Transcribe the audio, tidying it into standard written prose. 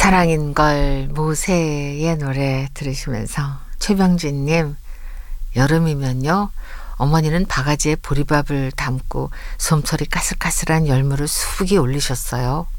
사랑인 걸 모세의 노래 들으시면서 최병진님, 여름이면요 어머니는 바가지에 보리밥을 담고 솜철이 까슬까슬한 열무를 수북이 올리셨어요.